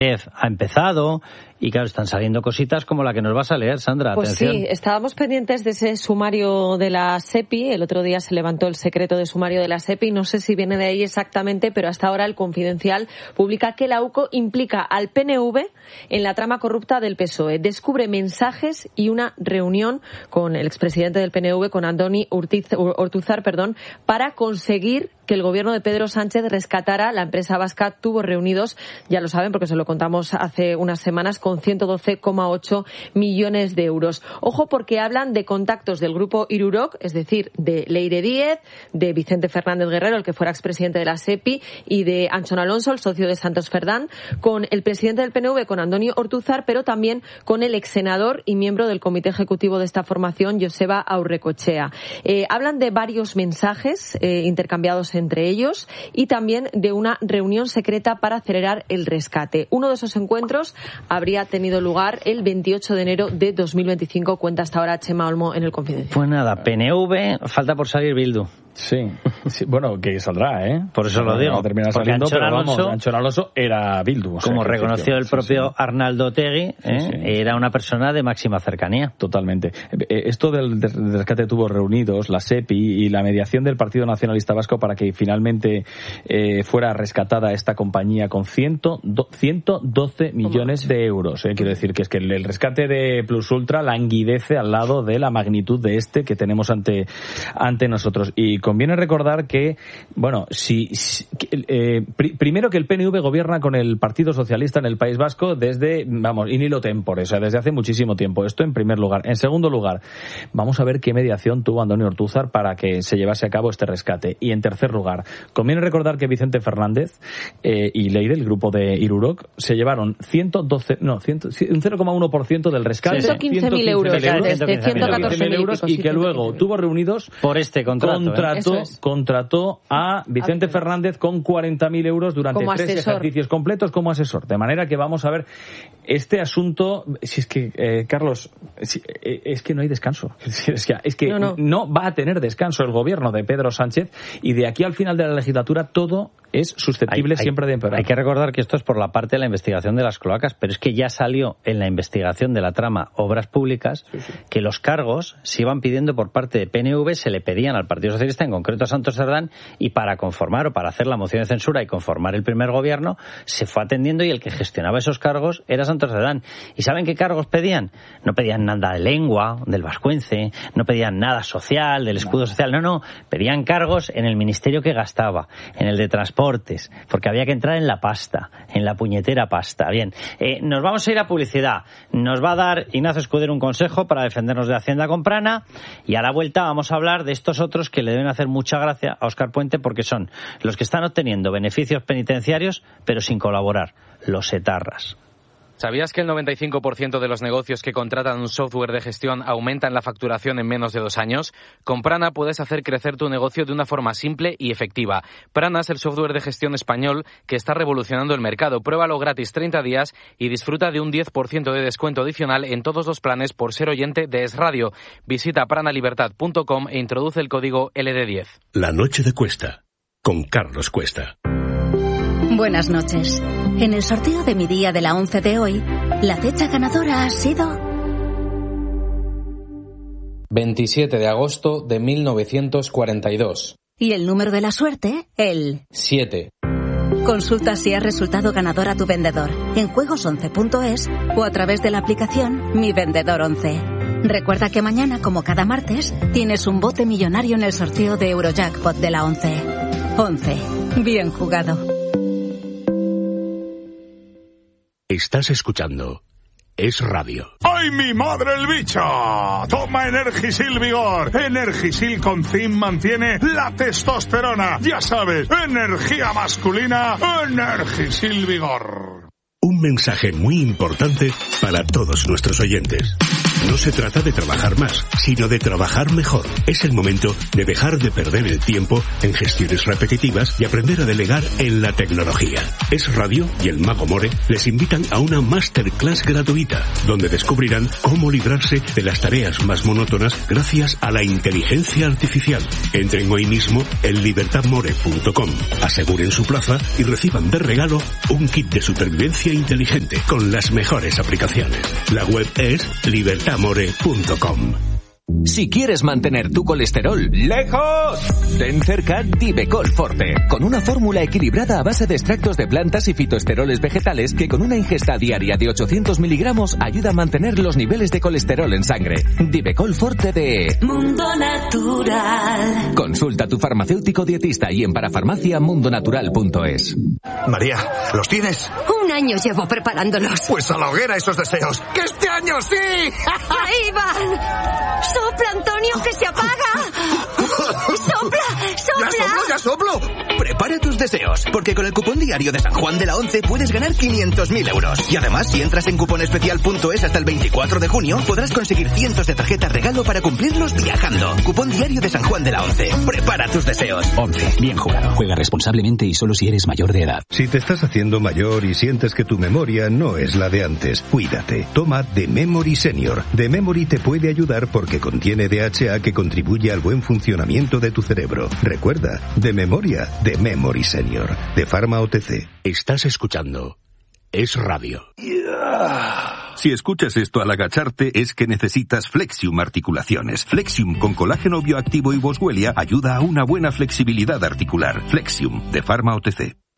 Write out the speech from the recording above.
ha empezado y claro, están saliendo cositas como la que nos vas a leer, Sandra. Pues atención. sí, estábamos pendientes de ese sumario de la SEPI. El otro día se levantó el secreto de sumario de la SEPI. No sé si viene de ahí exactamente, pero hasta ahora el Confidencial publica que la UCO implica al PNV en la trama corrupta del PSOE. Descubre mensajes y una reunión con el expresidente del PNV, con Andoni Ortuzar, para conseguir que el gobierno de Pedro Sánchez rescatara la empresa vasca Tubos Reunidos, ya lo saben porque se lo contamos hace unas semanas, con 112,8 millones de euros. Ojo, porque hablan de contactos del grupo Irurok, es decir, de Leire Díez, de Vicente Fernández Guerrero, el que fuera expresidente de la SEPI, y de Anchón Alonso, el socio de Santos Cerdán, con el presidente del PNV, con Andoni Ortuzar, pero también con el exsenador y miembro del comité ejecutivo de esta formación, Joseba Aurrecochea. Hablan de varios mensajes intercambiados entre ellos y también de una reunión secreta para acelerar el rescate. Uno de esos encuentros habría tenido lugar el 28 de enero de 2025, cuenta hasta ahora Chema Olmo en el Confidencial. Pues nada, PNV, falta por salir Bildu. Sí, bueno, que saldrá, ¿eh? Por eso lo digo. Va a terminar saliendo, pero vamos, Anchón Alonso era Bildu. Como reconoció el propio Arnaldo Otegi, era una persona de máxima cercanía. Totalmente. Esto del rescate de Tubos Reunidos, la SEPI y la mediación del Partido Nacionalista Vasco para que finalmente fuera rescatada esta compañía con 112 millones de euros. Quiero decir que es que el rescate de Plus Ultra languidece al lado de la magnitud de este que tenemos ante nosotros. Y conviene recordar que, bueno, primero que el PNV gobierna con el Partido Socialista en el País Vasco desde, in hilo tempore, o sea, desde hace muchísimo tiempo. Esto en primer lugar. En segundo lugar, vamos a ver qué mediación tuvo Andoni Ortuzar para que se llevase a cabo este rescate. Y en tercer lugar, conviene recordar que Vicente Fernández y Leire, el grupo de Irurok, se llevaron un 0,1% del rescate. 115.000 euros. Desde 114.000 euros y que luego Tubos Reunidos por este contrató a Vicente Fernández con 40.000 euros durante como 3 ejercicios completos como asesor. De manera que vamos a ver este asunto. Si es que, Carlos, es que no hay descanso. Es que no va a tener descanso el gobierno de Pedro Sánchez y de aquí al final de la legislatura todo es susceptible siempre de empeorar. Hay que recordar que esto es por la parte de la investigación de las cloacas, pero es que ya salió en la investigación de la trama Obras Públicas que los cargos se iban pidiendo por parte de PNV, se le pedían al Partido Socialista, en concreto a Santos Cerdán, y para conformar o para hacer la moción de censura y conformar el primer gobierno, se fue atendiendo y el que gestionaba esos cargos era Santos Cerdán. ¿Y saben qué cargos pedían? No pedían nada de lengua, del vascuence, no pedían nada social, del escudo social, no, pedían cargos en el ministerio que gastaba, en el de transportes, porque había que entrar en la pasta, en la puñetera pasta. Bien, nos vamos a ir a publicidad. Nos va a dar Ignacio Escudero un consejo para defendernos de Hacienda Comprana y a la vuelta vamos a hablar de estos otros que le deben hacer mucha gracia a Óscar Puente porque son los que están obteniendo beneficios penitenciarios pero sin colaborar, los etarras. ¿Sabías que el 95% de los negocios que contratan un software de gestión aumentan la facturación en menos de 2 años? Con Prana puedes hacer crecer tu negocio de una forma simple y efectiva. Prana es el software de gestión español que está revolucionando el mercado. Pruébalo gratis 30 días y disfruta de un 10% de descuento adicional en todos los planes por ser oyente de Es Radio. Visita pranalibertad.com e introduce el código LD10. La noche de Cuesta, con Carlos Cuesta. Buenas noches. En el sorteo de mi día de la 11 de hoy, la fecha ganadora ha sido 27 de agosto de 1942. Y el número de la suerte, el 7. Consulta si has resultado ganador a tu vendedor en juegos11.es o a través de la aplicación Mi Vendedor 11. Recuerda que mañana, como cada martes, tienes un bote millonario en el sorteo de Eurojackpot de la 11. 11. Bien jugado. Estás escuchando Es Radio. ¡Ay, mi madre el bicho! Toma Energisil Vigor. Energisil con zinc mantiene la testosterona. Ya sabes, energía masculina, Energisil Vigor. Un mensaje muy importante para todos nuestros oyentes. No se trata de trabajar más, sino de trabajar mejor. Es el momento de dejar de perder el tiempo en gestiones repetitivas y aprender a delegar en la tecnología. Es Radio y el Mago More les invitan a una masterclass gratuita, donde descubrirán cómo librarse de las tareas más monótonas gracias a la inteligencia artificial. Entren hoy mismo en libertadmore.com, aseguren su plaza y reciban de regalo un kit de supervivencia inteligente con las mejores aplicaciones. La web es libertadmore.com. Si quieres mantener tu colesterol lejos, ten cerca Divecol Forte, con una fórmula equilibrada a base de extractos de plantas y fitoesteroles vegetales que con una ingesta diaria de 800 miligramos ayuda a mantener los niveles de colesterol en sangre. Divecol Forte de Mundo Natural. Consulta a tu farmacéutico dietista y en parafarmaciamundonatural.es. María, ¿los tienes? Un año llevo preparándolos. Pues a la hoguera esos deseos. ¡Que este año sí! ¡Ahí van! ¡Sopla, Antonio, que se apaga! ¡Sopla, sopla! ¡Ya soplo! Prepara tus deseos, porque con el cupón diario de San Juan de la Once puedes ganar 500.000 euros. Y además, si entras en cuponespecial.es hasta el 24 de junio, podrás conseguir cientos de tarjetas regalo para cumplirlos viajando. Cupón diario de San Juan de la Once. Prepara tus deseos. 11. Bien jugado. Juega responsablemente y solo si eres mayor de edad. Si te estás haciendo mayor y sientes que tu memoria no es la de antes, cuídate. Toma The Memory Senior. The Memory te puede ayudar porque contiene DHA que contribuye al buen funcionamiento de tu cerebro. Recuerda, de memoria, The Memory Senior. De Pharma OTC. Estás escuchando Es Radio. Si escuchas esto al agacharte es que necesitas Flexium Articulaciones. Flexium con colágeno bioactivo y Boswellia ayuda a una buena flexibilidad articular. Flexium de Pharma OTC.